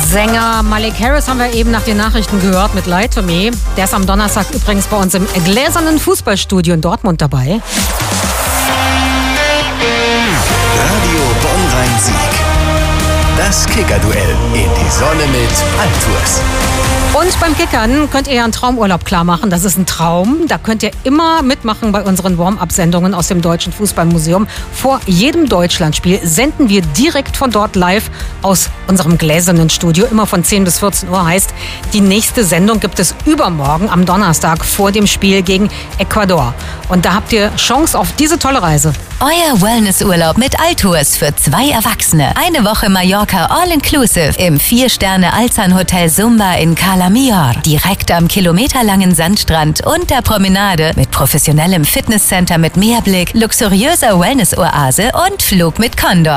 Sänger Malik Harris haben wir eben nach den Nachrichten gehört mit Lie to Me. Der ist am Donnerstag übrigens bei uns im gläsernen Fußballstudio in Dortmund dabei. Radio Bonn-Rhein-Sieg. Das Kicker-Duell in die Sonne mit Altours. Und beim Kickern könnt ihr ja einen Traumurlaub klar machen. Das ist ein Traum. Da könnt ihr immer mitmachen bei unseren Warm-Up-Sendungen aus dem Deutschen Fußballmuseum. Vor jedem Deutschlandspiel senden wir direkt von dort live aus unserem gläsernen Studio. Immer von 10 bis 14 Uhr heißt, die nächste Sendung gibt es übermorgen am Donnerstag vor dem Spiel gegen Ecuador. Und da habt ihr Chance auf diese tolle Reise. Euer Wellnessurlaub mit Altours für 2 Erwachsene. Eine Woche Mallorca All-Inclusive im 4-Sterne-Alzan-Hotel Sumba in Cala Millor. Direkt am kilometerlangen Sandstrand und der Promenade mit professionellem Fitnesscenter mit Meerblick, luxuriöser Wellness-Oase und Flug mit Condor.